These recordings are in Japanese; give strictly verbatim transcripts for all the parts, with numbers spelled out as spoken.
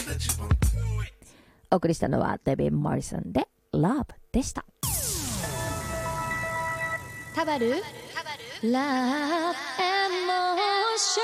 お送りしたのはデビッド・モリソンで Love でした。 タバル Love and Motion。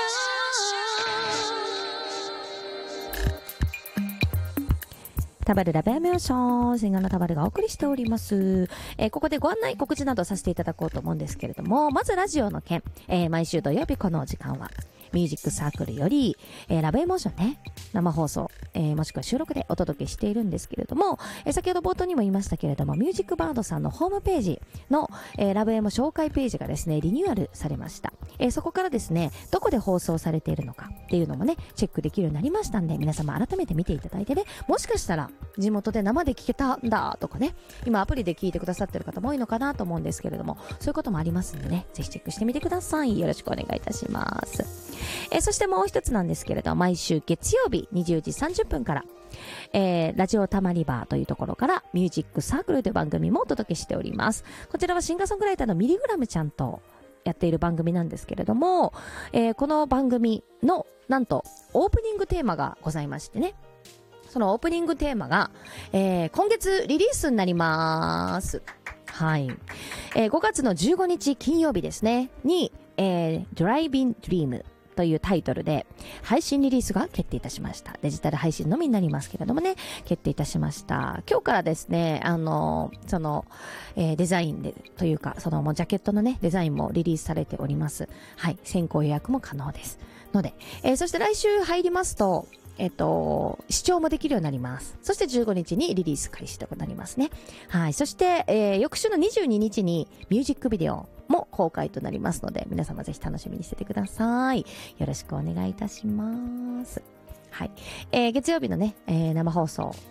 タバルラベアメーション、シンガーのタバルがお送りしております。えー、ここでご案内告知などさせていただこうと思うんですけれども、まずラジオの件、えー、毎週土曜日この時間はミュージックサークルより、えー、ラブエモーションね、生放送、えー、もしくは収録でお届けしているんですけれども、えー、先ほど冒頭にも言いましたけれども、ミュージックバードさんのホームページの、えー、ラブエモ紹介ページがですね、リニューアルされました。えー、そこからですね、どこで放送されているのかっていうのもね、チェックできるようになりましたんで、皆様改めて見ていただいてね、もしかしたら地元で生で聞けたんだとかね、今アプリで聞いてくださってる方も多いのかなと思うんですけれども、そういうこともありますんでね、ぜひチェックしてみてください。よろしくお願いいたします。えー、そしてもう一つなんですけれど、毎週月曜日にじゅうじさんじゅっぷんから、えー、ラジオたまりバーというところからミュージックサークルという番組もお届けしております。こちらはシンガーソングライターのミリグラムちゃんとやっている番組なんですけれども、えー、この番組のなんとオープニングテーマがございましてね、そのオープニングテーマが、えー、今月リリースになります。はい、えー、ごがつのじゅうごにち金曜日ですねに、えー、Driving Dreamというタイトルで配信リリースが決定いたしました。デジタル配信のみになりますけれどもね、決定いたしました。今日からですね、あのその、えー、デザインでというか、そのもうジャケットのねデザインもリリースされております。はい、先行予約も可能ですので、えー、そして来週入りますと、えっと、視聴もできるようになります。そしてじゅうごにちにリリース開始となりますね。はい。そして、えー、翌週のにじゅうににちにミュージックビデオも公開となりますので、皆様ぜひ楽しみにしててください。よろしくお願いいたします。はい。えー、月曜日のね、えー、生放送